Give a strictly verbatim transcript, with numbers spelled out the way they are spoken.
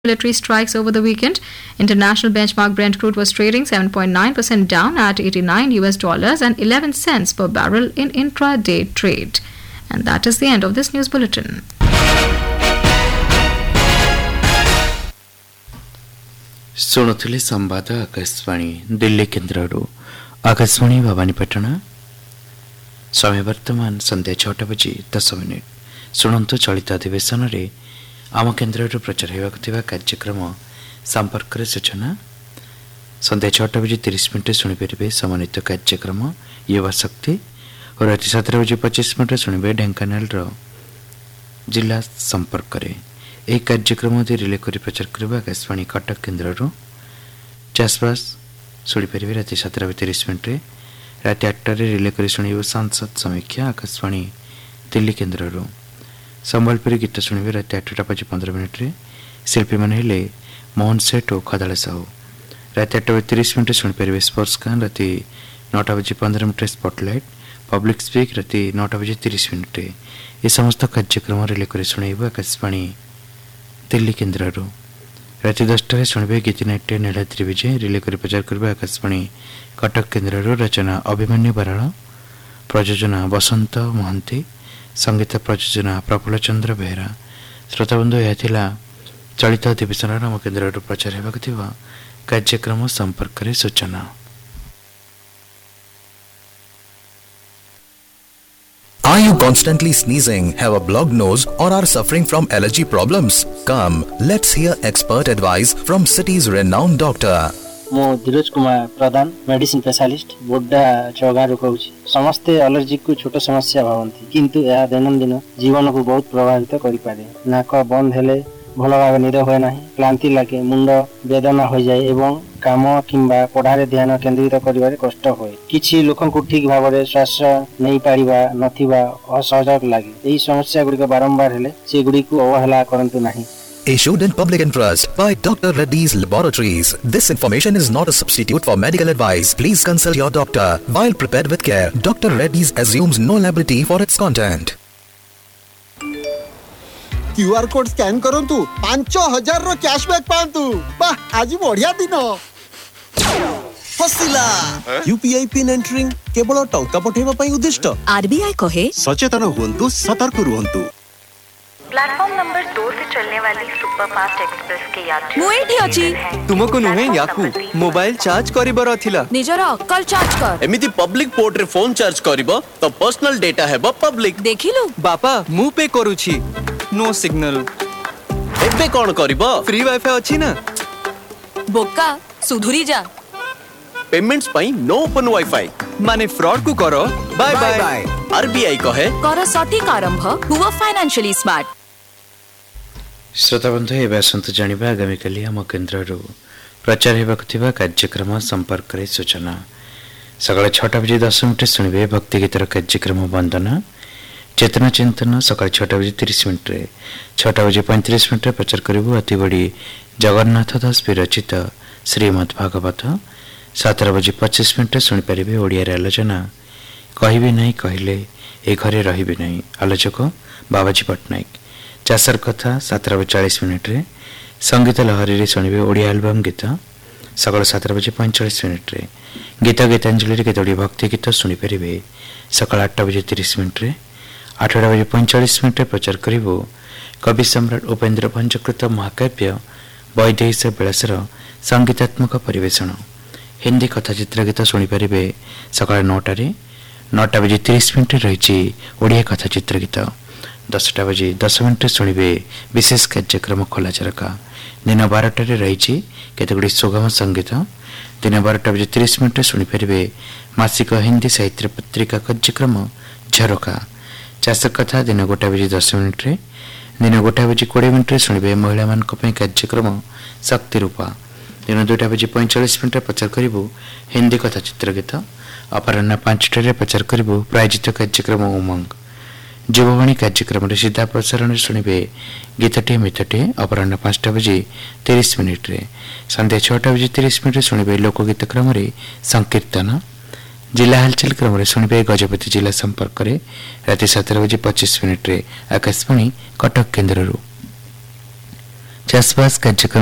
military strikes over the weekend. International benchmark Brent crude was trading seven point nine percent down at eighty-nine U S dollars and eleven cents per barrel in intraday trade. And that is the end of this news bulletin. ଶୁଣୁଥିଲେ ସମ୍ବାଦ ଆକାଶବାଣୀ ଦିଲ୍ଲୀ କେନ୍ଦ୍ରରୁ। ଆକାଶବାଣୀ ଭବାନୀପାଟଣା। ସମୟ ବର୍ତ୍ତମାନ ସନ୍ଧ୍ୟା ଛଅଟା ବାଜି ଦଶ minute. ଶୁଣନ୍ତୁ ଚଳିତ ଅଧିବେଶନରେ ଆମ କେନ୍ଦ୍ରରୁ ପ୍ରଚାର ହେବାକୁ ଥିବା କାର୍ଯ୍ୟକ୍ରମ ସମ୍ପର୍କରେ ସୂଚନା। ସନ୍ଧ୍ୟା ଛଅଟା ବାଜି ତିରିଶ ମିନିଟ୍ରେ ଶୁଣିପାରିବେ ସମ୍ମାନିତ କାର୍ଯ୍ୟକ୍ରମ ଯୁବା ଶକ୍ତି ଓ ରାତି ସାତଟା ବାଜି ପଚିଶ ମିନିଟ୍ରେ ଶୁଣିବେ ଢେଙ୍କାନାଳର ଜିଲ୍ଲା ସମ୍ପର୍କରେ। ଏହି କାର୍ଯ୍ୟକ୍ରମ ରିଲେ କରି ପ୍ରଚାର କରିବା ଆକାଶବାଣୀ କଟକ କେନ୍ଦ୍ରରୁ। ଚାଷବାସ ଶୁଣିପାରିବେ ରାତି ସାତଟା ବାଜି ତିରିଶ ମିନିଟ୍ରେ। ରାତି ଆଠଟାରେ ରିଲେ କରି ଶୁଣିବେ ସଂସଦ ସମୀକ୍ଷା ଆକାଶବାଣୀ ଦିଲ୍ଲୀ କେନ୍ଦ୍ରରୁ। ସମ୍ବଲପୁରୀ ଗୀତ ଶୁଣିବେ ରାତି ଆଠଟା ବାଜି ପନ୍ଦର ମିନିଟ୍ରେ। ଶିଳ୍ପୀମାନେ ହେଲେ ମୋହନ ସେଠ ଓ ଖଦାଳ ସାହୁ। ରାତି ଆଠଟା ବାଜି ତିରିଶ ମିନିଟ୍ରେ ଶୁଣିପାରିବେ ସ୍ପୋର୍ଟସ ଗାନ। ରାତି ନଅଟା ବାଜି ପନ୍ଦର ମିନିଟ୍ରେ ସ୍ପଟଲାଇଟ୍ ପବ୍ଲିକ୍ ସ୍ପିକ୍ ରାତି ନଅଟା ବାଜି ତିରିଶ ମିନିଟ୍ରେ। ଏ ସମସ୍ତ କାର୍ଯ୍ୟକ୍ରମ ରିଲେ କରି ଶୁଣାଇବ ଆକାଶବାଣୀ ଦିଲ୍ଲୀ କେନ୍ଦ୍ରରୁ। ରାତି ଦଶଟାରେ ଶୁଣିବେ ଗୀତିନାଟ୍ୟ ନୀଳାଦ୍ରି ବିଜୟ ରିଲେ କରି ପ୍ରଚାର କରିବା ଆକାଶବାଣୀ କଟକ କେନ୍ଦ୍ରରୁ। ରଚନା ଅଭିମନ୍ୟୁ ବରାଳ, ପ୍ରଯୋଜନା ବସନ୍ତ ମହାନ୍ତି, ସଙ୍ଗୀତ ପ୍ରଯୋଜନା ପ୍ରଫୁଲ୍ଲ ଚନ୍ଦ୍ର ବେହେରା। ଶ୍ରୋତାବନ୍ଧୁ, ଏହା ଥିଲା ଚଳିତ ଅଧିବେଶନର ଆମ କେନ୍ଦ୍ରରୁ ପ୍ରଚାର ହେବାକୁ ଥିବା କାର୍ଯ୍ୟକ୍ରମ ସମ୍ପର୍କରେ ସୂଚନା। Are you constantly sneezing, have a blocked nose, or are suffering from allergy problems? Come, let's hear expert advice from city's renowned doctor. ମୁଁ ଧୀରଜ କୁମାର ପ୍ରଧାନ, ମେଡିସିନ ସ୍ପେଶାଲିଷ୍ଟ, ବୋଡା ଚଗାରୁ କହୁଛି। ସମସ୍ତେ ଆଲର୍ଜିକୁ ଛୋଟ ସମସ୍ୟା ଭାବନ୍ତି, କିନ୍ତୁ ଏହା ଦୈନନ୍ଦିନ ଜୀବନକୁ ବହୁତ ପ୍ରଭାବିତ କରିପାରେ। ନାକ ବନ୍ଦ ହେଲେ ଭଲ ଭାବେ ନିଦ ହୁଏ ନାହିଁ, କ୍ଳାନ୍ତି ଲାଗେ, ମୁଣ୍ଡ ବେଦନା ହୋଇଯାଏ ଏବଂ କାମ କିମ୍ବା ପଢ଼ାରେ ଧ୍ୟାନ କେନ୍ଦ୍ରିତ କରିବାରେ କଷ୍ଟ ହୁଏ। କିଛି ଲୋକଙ୍କୁ ଠିକ୍ ଭାବରେ ଶ୍ୱାସ ନେଇପାରିବା ନଥିବା ଅସହଜ ଲାଗେ। ଏହି ସମସ୍ୟା ଗୁଡ଼ିକ ବାରମ୍ବାର ହେଲେ ସେଗୁଡ଼ିକୁ ଅବହେଳା କରନ୍ତୁ ନାହିଁ। Issued in public interest by Doctor Reddy's Laboratories. This information is not a substitute for medical advice. Please consult your doctor. While prepared with care, Doctor Reddy's assumes no liability for its content. QR code scan करंतु पांच हजार रो cashback पांतु। वाह, आज बढ़िया दिन। हसिला UPI pin entering केवल टंका पठेबा पई उद्दिष्ट। आरबीआई कहे सचेतन हुंतु, सतर्क रुहंतु। प्लेटफॉर्म नंबर दो से चलने वाली सुपरफास्ट एक्सप्रेस के यात्री मु एठी अछि। तुमको नुहे याकू मोबाइल चार्ज करिबर थिला। निजर अक्कल चार्ज कर। एमिति पब्लिक पोर्ट रे फोन चार्ज करिवो तो पर्सनल डेटा हेबो पब्लिक। देखिलु बापा मु पे करूछि, नो सिग्नल। एबे कोन करिवो? फ्री वाईफाई अछि ना। बोका सुधुरी जा। पेमेंट्स पई नो ओपन वाईफाई माने फ्रॉड को करो बाय बाय। आरबीआई कहे कर सटीक आरंभ हुआ फाइनेंशियली स्मार्ट। श्रोता बंधु, ଏବେ ଆସନ୍ତୁ ଜାଣିବା ଆଗାମୀକାଲି ଆମ କେନ୍ଦ୍ରରୁ ପ୍ରଚାର ହେବାକୁ ଥିବା କାର୍ଯ୍ୟକ୍ରମ ସମ୍ପର୍କରେ ସୂଚନା। ସକାଳ ଛଅଟା ବାଜି ଦଶ ମିନିଟ୍ରେ ଶୁଣିବେ ଭକ୍ତି ଗୀତର କାର୍ଯ୍ୟକ୍ରମ ବନ୍ଦନା। ଚେତନା ଚିନ୍ତନ ସକାଳ ଛଅଟା ବାଜି ତିରିଶ ମିନିଟ୍ରେ। ଛଅଟା ବାଜି ପଇଁତିରିଶ ମିନିଟ୍ରେ ପ୍ରଚାର କରିବୁ ଅତିବଡ଼ି ଜଗନ୍ନାଥ ଦାସ ବିରଚିତ ଶ୍ରୀମଦ୍ ଭାଗବତ। ସାତଟା ବାଜି ପଚିଶ ମିନିଟ୍ରେ ଶୁଣିପାରିବେ ଓଡ଼ିଆରେ ଆଲୋଚନା କହିବି ନାହିଁ କହିଲେ ଏ ଘରେ ରହିବି ନାହିଁ, ଆଲୋଚକ ବାବାଜୀ ପଟ୍ଟନାୟକ। ଚାଷର କଥା ସାତଟା ବାଜି ଚାଳିଶ ମିନିଟ୍ରେ। ସଙ୍ଗୀତ ଲହରୀରେ ଶୁଣିବେ ଓଡ଼ିଆ ଆଲବମ୍ ଗୀତ ସକାଳ ସାତଟା ବାଜି ପଇଁଚାଳିଶ ମିନିଟ୍ରେ। ଗୀତ ଗୀତାଞ୍ଜଳିରେ କେତୋଟି ଭକ୍ତି ଗୀତ ଶୁଣିପାରିବେ ସକାଳ ଆଠଟା ବାଜି ତିରିଶ ମିନିଟ୍ରେ। ଆଠଟା ବାଜି ପଇଁଚାଳିଶ ମିନିଟ୍ରେ ପ୍ରଚାର କରିବୁ କବି ସମ୍ରାଟ ଉପେନ୍ଦ୍ର ଭଞ୍ଜକୃତ ମହାକାବ୍ୟ ବୈଦେହୀଶ ବିଳାସର ସଙ୍ଗୀତାତ୍ମକ ପରିବେଷଣ। ହିନ୍ଦୀ କଥାଚିତ୍ର ଗୀତ ଶୁଣିପାରିବେ ସକାଳ ନଅଟାରେ। ନଅଟା ବାଜି ତିରିଶ ମିନିଟ୍ରେ ରହିଛି ଓଡ଼ିଆ କଥାଚିତ୍ର ଗୀତ। ଦଶଟା ବାଜି ଦଶ ମିନିଟ୍ରେ ଶୁଣିବେ ବିଶେଷ କାର୍ଯ୍ୟକ୍ରମ ଖୋଲା ଝରକା। ଦିନ ବାରଟାରେ ରହିଛି କେତେଗୁଡ଼ିଏ ସୁଗମ ସଙ୍ଗୀତ। ଦିନ ବାରଟା ବାଜି ତିରିଶ ମିନିଟ୍ରେ ଶୁଣିପାରିବେ ମାସିକ ହିନ୍ଦୀ ସାହିତ୍ୟ ପତ୍ରିକା କାର୍ଯ୍ୟକ୍ରମ ଝରକା। ଚାଷ କଥା ଦିନ ଗୋଟାଏ ବାଜି ଦଶ ମିନିଟ୍ରେ। ଦିନ ଗୋଟାଏ ବାଜି କୋଡ଼ିଏ ମିନିଟ୍ରେ ଶୁଣିବେ ମହିଳାମାନଙ୍କ ପାଇଁ କାର୍ଯ୍ୟକ୍ରମ ଶକ୍ତି ରୂପା। ଦିନ ଦୁଇଟା ବାଜି ପଇଁଚାଳିଶ ମିନିଟ୍ରେ ପ୍ରଚାର କରିବୁ ହିନ୍ଦୀ କଥାଚିତ୍ର ଗୀତ। ଅପରାହ୍ନ ପାଞ୍ଚଟାରେ ପ୍ରଚାର କରିବୁ ପ୍ରାୟୋଜିତ କାର୍ଯ୍ୟକ୍ରମ ଉମଙ୍ଗ। ଯୁବବାଣୀ କାର୍ଯ୍ୟକ୍ରମରେ ସିଧା ପ୍ରସାରଣରେ ଶୁଣିବେ ଗୀତଟିଏ ମିତଟିଏ ଅପରାହ୍ନ ପାଞ୍ଚଟା ବାଜି ତିରିଶ ମିନିଟ୍ରେ। ସନ୍ଧ୍ୟା ଛଅଟା ବାଜି ତିରିଶ ମିନିଟ୍ରେ ଶୁଣିବେ ଲୋକଗୀତ କ୍ରମରେ ସଂକୀର୍ତ୍ତନ। जिला हालचाल क्रम शुणे गजपति जिला संपर्क में राति सात बजे पच्चीस मिनिट्रे आकाशवाणी कटक केन्द्र। ଚାଷବାସ କାର୍ଯ୍ୟକ୍ରମ